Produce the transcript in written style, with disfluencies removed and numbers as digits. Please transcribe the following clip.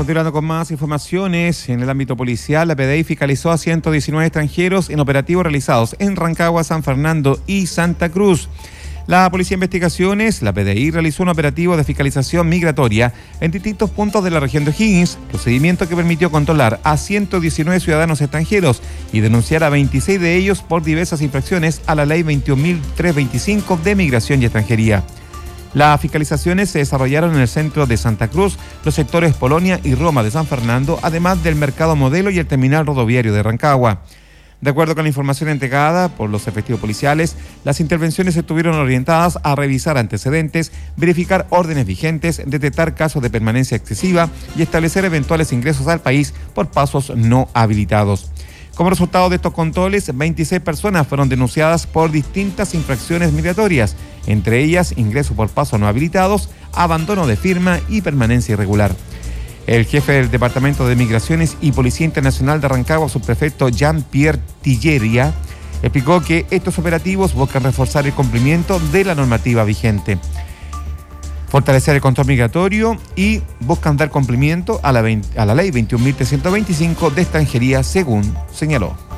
Continuando con más informaciones, en el ámbito policial, la PDI fiscalizó a 119 extranjeros en operativos realizados en Rancagua, San Fernando y Santa Cruz. La Policía de Investigaciones, la PDI, realizó un operativo de fiscalización migratoria en distintos puntos de la región de O'Higgins, procedimiento que permitió controlar a 119 ciudadanos extranjeros y denunciar a 26 de ellos por diversas infracciones a la Ley 21.325 de Migración y Extranjería. Las fiscalizaciones se desarrollaron en el centro de Santa Cruz, los sectores Polonia y Roma de San Fernando, además del Mercado Modelo y el terminal rodoviario de Rancagua. De acuerdo con la información entregada por los efectivos policiales, las intervenciones estuvieron orientadas a revisar antecedentes, verificar órdenes vigentes, detectar casos de permanencia excesiva y establecer eventuales ingresos al país por pasos no habilitados. Como resultado de estos controles, 26 personas fueron denunciadas por distintas infracciones migratorias, entre ellas ingreso por pasos no habilitados, abandono de firma y permanencia irregular. El jefe del Departamento de Migraciones y Policía Internacional de Rancagua, subprefecto Jean-Pierre Tilleria, explicó que estos operativos buscan reforzar el cumplimiento de la normativa vigente, fortalecer el control migratorio y buscan dar cumplimiento a la Ley 21.325 de Extranjería, según señaló.